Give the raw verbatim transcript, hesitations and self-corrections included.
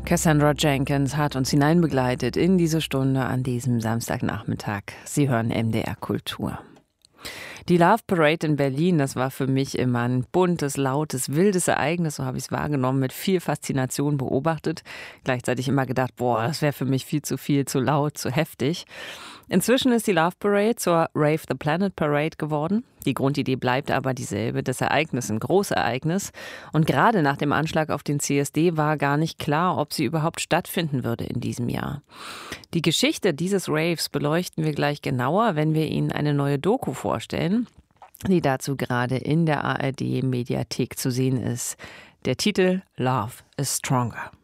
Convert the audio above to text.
Cassandra Jenkins hat uns hineinbegleitet in diese Stunde an diesem Samstagnachmittag. Sie hören M D R Kultur. Die Love Parade in Berlin, das war für mich immer ein buntes, lautes, wildes Ereignis, so habe ich es wahrgenommen, mit viel Faszination beobachtet. Gleichzeitig immer gedacht, boah, das wäre für mich viel zu viel, zu laut, zu heftig. Inzwischen ist die Love Parade zur Rave the Planet Parade geworden. Die Grundidee bleibt aber dieselbe, das Ereignis ein Großereignis. Und gerade nach dem Anschlag auf den C S D war gar nicht klar, ob sie überhaupt stattfinden würde in diesem Jahr. Die Geschichte dieses Raves beleuchten wir gleich genauer, wenn wir Ihnen eine neue Doku vorstellen, die dazu gerade in der A R D-Mediathek zu sehen ist. Der Titel Love is Stronger.